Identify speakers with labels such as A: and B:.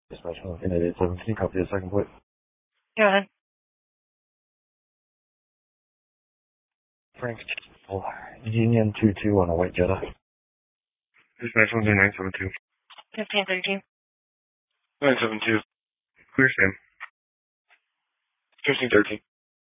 A: Dispatch 1 can you copy the second point?
B: Go ahead.
A: Frank, Union 22 on a white Jetta.
C: Dispatch 10972.
B: 1532.
C: 972. Clear Sam. 1513.